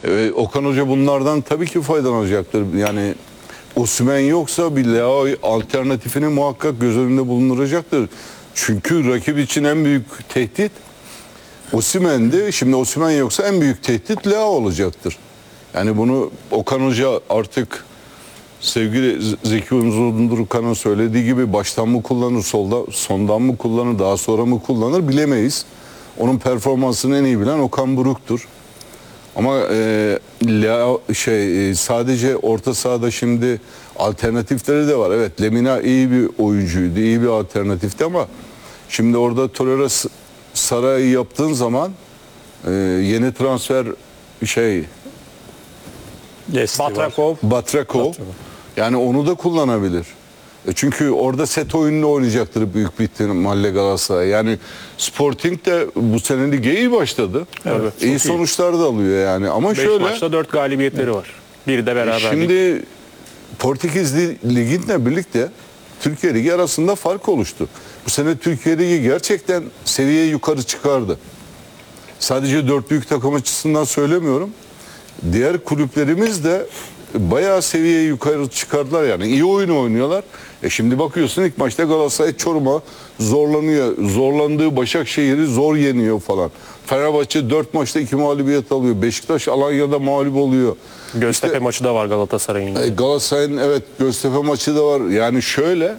Okan Hoca bunlardan tabii ki faydalanacaktır. Yani Osimhen yoksa bir Leao alternatifini muhakkak göz önünde bulunduracaktır. Çünkü rakip için en büyük tehdit Osimhen'di. Şimdi Osimhen yoksa en büyük tehdit Leao olacaktır. Yani bunu Okan Hoca artık sevgili Zeki Uzundurkan'ın söylediği gibi baştan mı kullanır, sondan mı kullanır, daha sonra mı kullanır bilemeyiz. Onun performansını en iyi bilen Okan Buruk'tur. Ama sadece orta sahada şimdi alternatifleri de var. Evet, Lemina iyi bir oyuncuydu, iyi bir alternatifti ama şimdi orada Torreira Saray'ı yaptığın zaman yeni transfer Batrakov. Yani onu da kullanabilir. Çünkü orada set oyununu oynayacaktır büyük bir ihtimalle Galatasaray. Yani Sporting de bu sene lige iyi başladı. Evet, iyi sonuçlar da alıyor yani. Ama 5 şöyle maçta 4 galibiyetleri var. Biri de beraberlik. Şimdi Portekiz Ligi'nle birlikte Türkiye Ligi arasında fark oluştu. Bu sene Türkiye Ligi gerçekten seviyeyi yukarı çıkardı. Sadece 4 büyük takım açısından söylemiyorum. Diğer kulüplerimiz de bayağı seviyeyi yukarı çıkardılar yani. İyi oyun oynuyorlar. Şimdi bakıyorsun ilk maçta Galatasaray Çorum'a zorlanıyor. Zorlandığı Başakşehir'i zor yeniyor falan. Fenerbahçe 4 maçta 2 mağlubiyet alıyor. Beşiktaş Alanya'da mağlup oluyor. Göztepe maçı da var Galatasaray'ın. Galatasaray'ın evet Göztepe maçı da var. Yani şöyle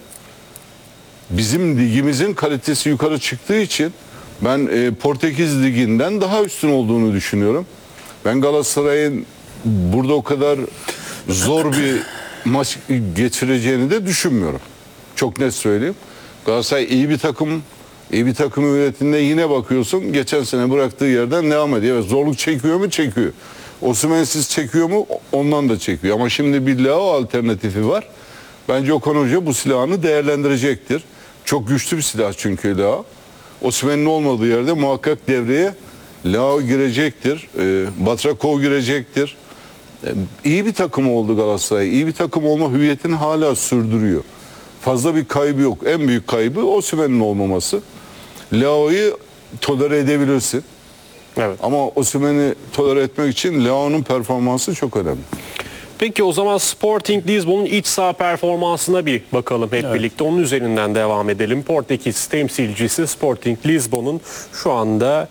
bizim ligimizin kalitesi yukarı çıktığı için ben Portekiz Ligi'nden daha üstün olduğunu düşünüyorum. Ben Galatasaray'ın burada o kadar zor bir maç geçireceğini de düşünmüyorum. Çok net söyleyeyim. Galatasaray iyi bir takım. İyi bir takım üretiminde yine bakıyorsun. Geçen sene bıraktığı yerden devam ediyor. Evet, zorluk çekiyor mu? Çekiyor. Osimhen'siz çekiyor mu? Ondan da çekiyor. Ama şimdi bir Leao alternatifi var. Bence Okan Hoca bu silahını değerlendirecektir. Çok güçlü bir silah çünkü Leao. Osimhen'in olmadığı yerde muhakkak devreye Leao girecektir. Batrakov girecektir. İyi bir takım oldu Galatasaray. İyi bir takım olma hüviyetini hala sürdürüyor. Fazla bir kaybı yok. En büyük kaybı Osimhen'in olmaması. Leao'yu tolere edebilirsin. Evet. Ama Osimhen'i tolere etmek için Leao'nun performansı çok önemli. Peki o zaman Sporting Lisbon'un iç saha performansına bir bakalım hep birlikte. Onun üzerinden devam edelim. Portekiz temsilcisi Sporting Lisbon'un şu anda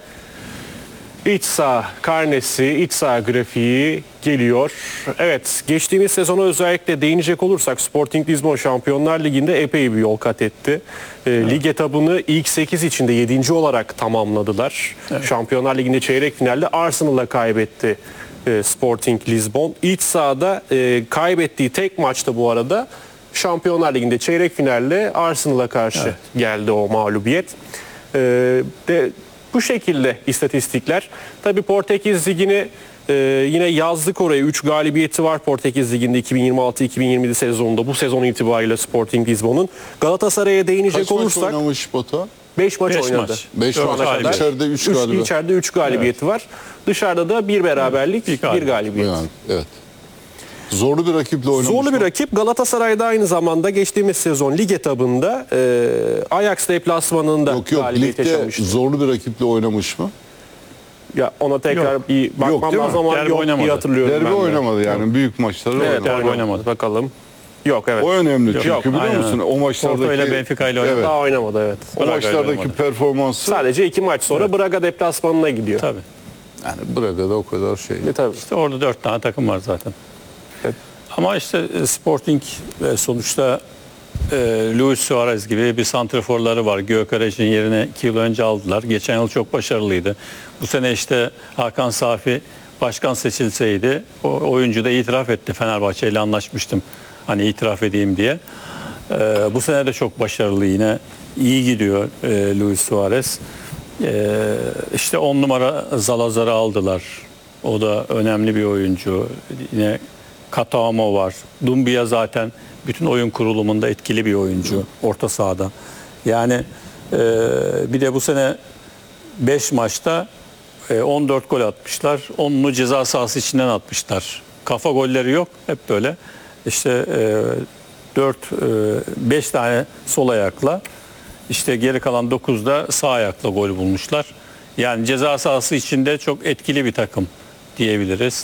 İç saha karnesi, iç saha grafiği geliyor. Evet, geçtiğimiz sezona özellikle değinecek olursak Sporting Lisbon Şampiyonlar Ligi'nde epey bir yol kat etti. Lig etabını ilk 8 içinde 7. olarak tamamladılar. Evet. Şampiyonlar Ligi'nde çeyrek finalde Arsenal'a kaybetti Sporting Lisbon. İç sahada kaybettiği tek maçta bu arada Şampiyonlar Ligi'nde çeyrek finalde Arsenal'a karşı geldi o mağlubiyet. Bu şekilde istatistikler. Tabii Portekiz Ligi'ni yine yazdık oraya. 3 galibiyeti var Portekiz Ligi'nde 2026-2027 sezonunda. Bu sezon itibariyle Sporting Lisbon'un. Galatasaray'a değinecek olursak. Kaç maç oynamış Batu? 5 maç oynadı. 5 maç. İçeride 3 galibiyet. İçeride 3 galibiyeti var. Dışarıda bir beraberlik, bir galibiyet. Yani, evet. Zorlu bir rakiple oynamış. Zorlu bir rakip. Galatasaray'da aynı zamanda geçtiğimiz sezon lig etabında Ajax deplasmanında galibiyet yaşamıştı. Ligde zorlu bir rakiple oynamış mı? Ya ona tekrar bir bakmam lazım ama yok diye hatırlıyorum. Derbi oynamadı yani büyük maçları oynamadı. Bakalım. Yok evet. O önemli çünkü biliyor musun? O maçlardaki Porto ile Benfica ile oynadı. Daha oynamadı evet. O maçlardaki performansı sadece 2 maç sonra Braga deplasmanına gidiyor. Tabii. Yani Braga'da o kadar şey. Tabii. İşte orada 4 tane takım var zaten. Evet. Ama işte Sporting sonuçta Luis Suarez gibi bir santraforları var. Gökarec'in yerine 2 yıl önce aldılar. Geçen yıl çok başarılıydı. Bu sene işte Hakan Safi başkan seçilseydi o oyuncu da itiraf etti. Fenerbahçe ile anlaşmıştım. Hani itiraf edeyim diye. Bu sene de çok başarılı yine. İyi gidiyor Luis Suarez. İşte 10 numara Zalazar'ı aldılar. O da önemli bir oyuncu. Yine Katamo var. Dumbia zaten bütün oyun kurulumunda etkili bir oyuncu orta sahada. Yani bir de bu sene 5 maçta 14 gol atmışlar. 10'unu ceza sahası içinden atmışlar. Kafa golleri yok. Hep böyle işte 5 tane sol ayakla işte geri kalan 9'da sağ ayakla gol bulmuşlar. Yani ceza sahası içinde çok etkili bir takım diyebiliriz.